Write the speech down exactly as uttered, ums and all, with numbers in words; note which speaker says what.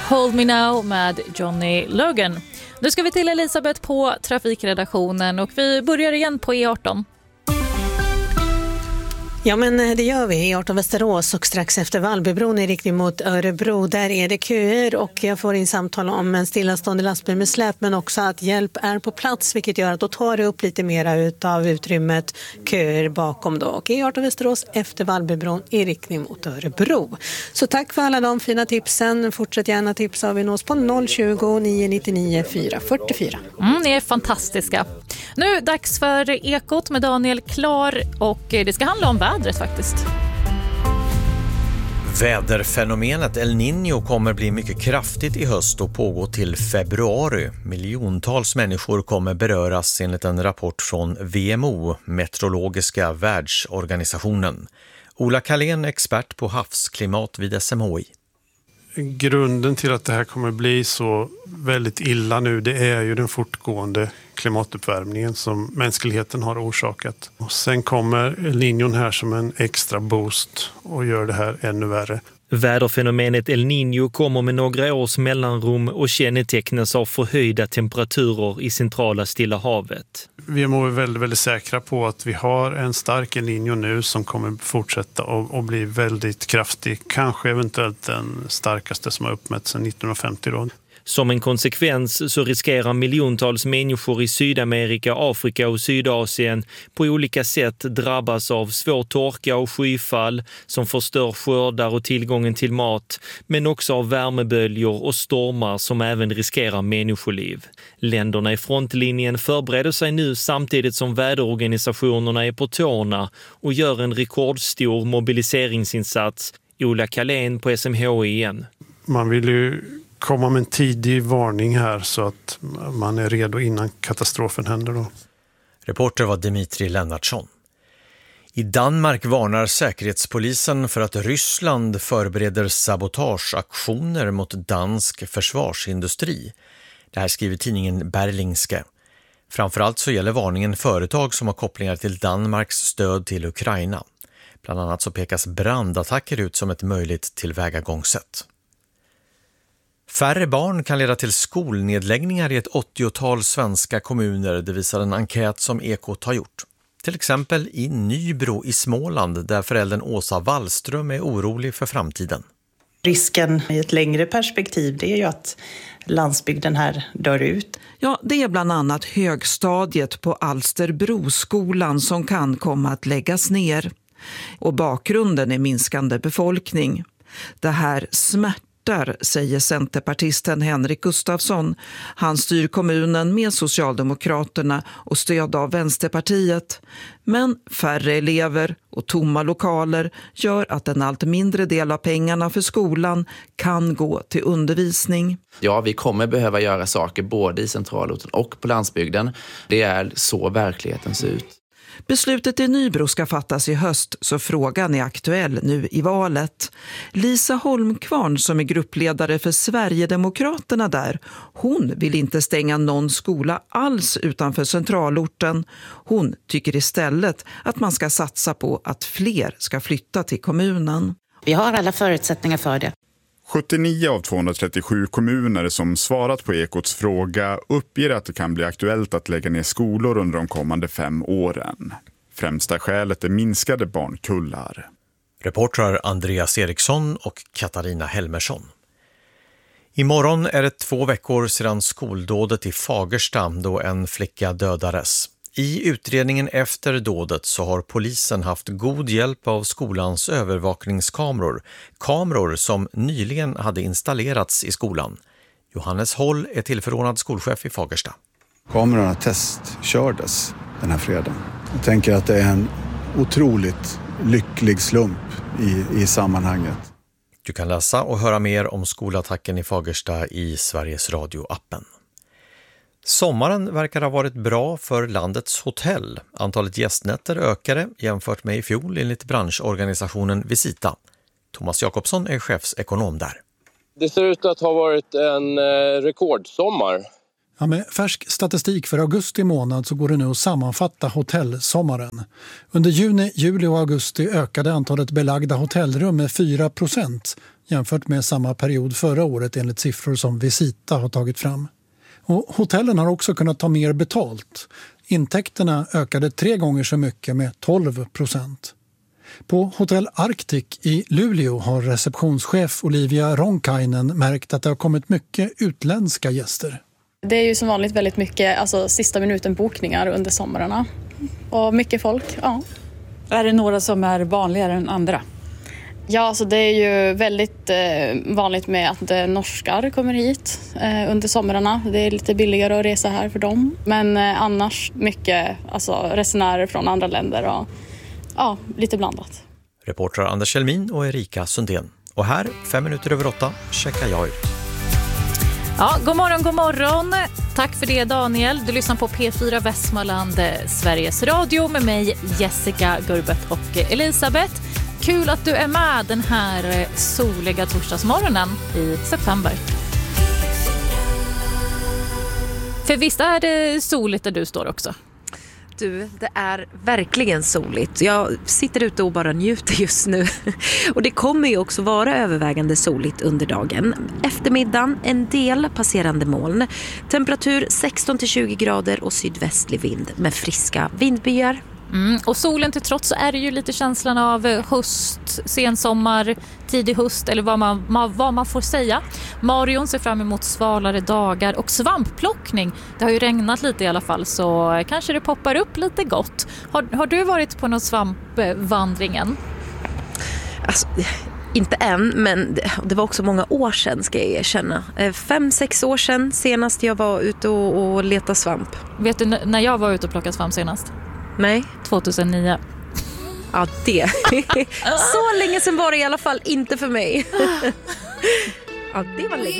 Speaker 1: Hold Me Now med Johnny Logan. Nu ska vi till Elisabeth på trafikredaktionen och vi börjar igen på E arton.
Speaker 2: Ja, men det gör vi. E arton Västerås och strax efter Vallbybron i riktning mot Örebro. Där är det köer och jag får in samtal om en stillastående lastbil med släp, men också att hjälp är på plats, vilket gör att då tar det upp lite mera utav utrymmet, köer bakom då. Och E arton Västerås efter Vallbybron i riktning mot Örebro. Så tack för alla de fina tipsen. Fortsätt gärna tipsa, vi nås på noll tjugo, nio nittionio, fyra fyrtiofyra.
Speaker 1: Mm, ni är fantastiska. Nu dags för Ekot med Daniel Klar och det ska handla om vädret faktiskt.
Speaker 3: Väderfenomenet El Niño kommer bli mycket kraftigt i höst och pågå till februari. Miljontals människor kommer beröras enligt en rapport från V M O, Meteorologiska världsorganisationen. Ola Kalén, expert på havsklimat vid S M H I.
Speaker 4: Grunden till att det här kommer bli så väldigt illa nu, det är ju den fortgående klimatuppvärmningen som mänskligheten har orsakat. Och sen kommer El Niño här som en extra boost och gör det här ännu värre.
Speaker 5: Väderfenomenet El Niño kommer med några års mellanrum och kännetecknas av förhöjda temperaturer i centrala Stilla havet.
Speaker 4: Vi är väldigt, väldigt säkra på att vi har en stark El Niño nu som kommer fortsätta och, och bli väldigt kraftig. Kanske eventuellt den starkaste som har uppmätts sedan nittonhundrafemtio då.
Speaker 5: Som en konsekvens så riskerar miljontals människor i Sydamerika, Afrika och Sydasien på olika sätt drabbas av svår torka och skyfall som förstör skördar och tillgången till mat, men också av värmeböljor och stormar som även riskerar människoliv. Länderna i frontlinjen förbereder sig nu samtidigt som väderorganisationerna är på tårna och gör en rekordstor mobiliseringsinsats. Ola Kalén på S M H I igen.
Speaker 4: Man vill ju komma med en tidig varning här så att man är redo innan katastrofen händer då.
Speaker 3: Reporter var Dimitri Lennartsson. I Danmark varnar säkerhetspolisen för att Ryssland förbereder sabotageaktioner mot dansk försvarsindustri. Det här skriver tidningen Berlingske. Framförallt så gäller varningen företag som har kopplingar till Danmarks stöd till Ukraina. Bland annat så pekas brandattacker ut som ett möjligt tillvägagångssätt. Färre barn kan leda till skolnedläggningar i ett åttiotal svenska kommuner, det visar en enkät som Ekot har gjort. Till exempel i Nybro i Småland där föräldern Åsa Wallström är orolig för framtiden.
Speaker 6: Risken i ett längre perspektiv det är ju att landsbygden här dör ut.
Speaker 7: Ja, det är bland annat högstadiet på Alsterbroskolan som kan komma att läggas ner. Och bakgrunden är minskande befolkning. Det här smärtar, säger centerpartisten Henrik Gustafsson. Han styr kommunen med Socialdemokraterna och stöd av Vänsterpartiet. Men färre elever och tomma lokaler gör att en allt mindre del av pengarna för skolan kan gå till undervisning.
Speaker 8: Ja, vi kommer behöva göra saker både i centralorten och på landsbygden. Det är så verkligheten ser ut.
Speaker 7: Beslutet i Nybro ska fattas i höst så frågan är aktuell nu i valet. Lisa Holmkvarn som är gruppledare för Sverigedemokraterna där, hon vill inte stänga någon skola alls utanför centralorten. Hon tycker istället att man ska satsa på att fler ska flytta till kommunen.
Speaker 6: Vi har alla förutsättningar för det.
Speaker 9: sjuttionio av tvåhundratrettiosju kommuner som svarat på Ekots fråga uppger att det kan bli aktuellt att lägga ner skolor under de kommande fem åren. Främsta skälet är minskade barnkullar.
Speaker 3: Reportrar Andreas Eriksson och Katarina Helmersson. Imorgon är det två veckor sedan skoldådet i Fagersta då en flicka dödades. I utredningen efter dådet så har polisen haft god hjälp av skolans övervakningskameror. Kameror som nyligen hade installerats i skolan. Johannes Håll är tillförordnad skolchef i Fagersta.
Speaker 10: Kamerorna testkördes den här fredagen. Jag tänker att det är en otroligt lycklig slump i, i sammanhanget.
Speaker 3: Du kan läsa och höra mer om skolattacken i Fagersta i Sveriges Radio-appen. Sommaren verkar ha varit bra för landets hotell. Antalet gästnätter ökade jämfört med i fjol enligt branschorganisationen Visita. Thomas Jakobsson är chefsekonom där.
Speaker 11: Det ser ut att ha varit en rekordsommar.
Speaker 12: Ja, med färsk statistik för augusti månad så går det nu att sammanfatta hotellsommaren. Under juni, juli och augusti ökade antalet belagda hotellrum med fyra procent. jämfört med samma period förra året enligt siffror som Visita har tagit fram. Och hotellen har också kunnat ta mer betalt. Intäkterna ökade tre gånger så mycket med tolv procent. På Hotell Arctic i Luleå har receptionschef Olivia Ronkainen märkt att det har kommit mycket utländska gäster.
Speaker 13: Det är ju som vanligt väldigt mycket alltså, sista minuten bokningar under sommarna. Och mycket folk, ja.
Speaker 14: Är det några som är vanligare än andra?
Speaker 13: Ja, alltså det är ju väldigt eh, vanligt med att eh, norskar kommer hit eh, under sommarna. Det är lite billigare att resa här för dem. Men eh, annars mycket alltså, resenärer från andra länder och ja, lite blandat.
Speaker 3: Reportrar Anders Kjellmin och Erika Sundén. Och här, fem minuter över åtta, checkar jag ut.
Speaker 1: Ja, god morgon, god morgon. Tack för det Daniel. Du lyssnar på P fyra Västmanland, Sveriges Radio med mig Jessica Gurbet och Elisabeth. Kul att du är med den här soliga torsdagsmorgonen i september. För visst är det soligt där du står också?
Speaker 15: Du, det är verkligen soligt. Jag sitter ute och bara njuter just nu. Och det kommer ju också vara övervägande soligt under dagen. Eftermiddagen en del passerande moln. Temperatur sexton till tjugo grader och sydvästlig vind med friska vindbyar.
Speaker 1: Mm, och solen till trots så är det ju lite känslan av höst, sensommar, tidig höst eller vad man, vad man får säga. Marion ser fram emot svalare dagar och svampplockning. Det har ju regnat lite i alla fall så kanske det poppar upp lite gott. Har, har du varit på någon svampvandringen?
Speaker 15: Alltså, inte än, men det, det var också många år sedan ska jag erkänna. Fem, sex år sedan senast jag var ute och, och letade svamp.
Speaker 1: Vet du n- när jag var ute och plockade svamp senast?
Speaker 15: Nej.
Speaker 1: tjugohundranio.
Speaker 15: Ja, det. Så länge sedan var det i alla fall inte för mig. Ja, det var länge.